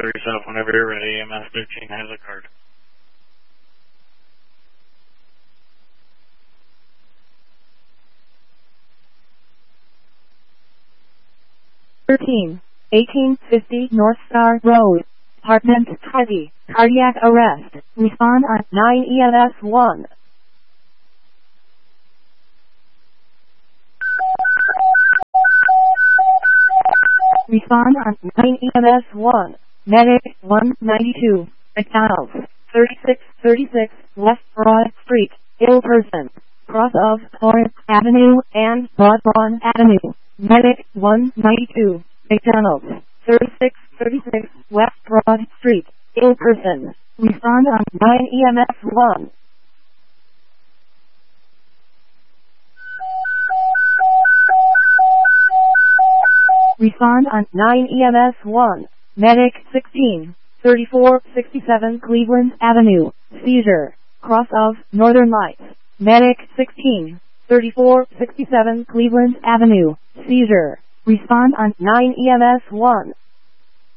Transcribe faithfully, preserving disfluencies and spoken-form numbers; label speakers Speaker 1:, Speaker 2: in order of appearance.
Speaker 1: declare yourself whenever you're ready. E M S thirteen has a card.
Speaker 2: thirteen, eighteen fifty North Star Road, Apartment twenty, cardiac arrest. Respond on nine E M S one. Respond on nine E M S one. Medic one ninety-two, McDonald's, thirty-six thirty-six West Broad Street, ill person, cross of Torrance Avenue and Broadlawn Avenue. Medic one ninety-two, McDonald's, thirty-six thirty-six West Broad Street, ill person. Respond on nine E M S one. Respond on nine E M S one. Medic sixteen thirty-four sixty-seven Cleveland Avenue, seizure, cross of Northern Lights. Medic sixteen thirty-four sixty-seven Cleveland Avenue, seizure. Respond on nine E M S one.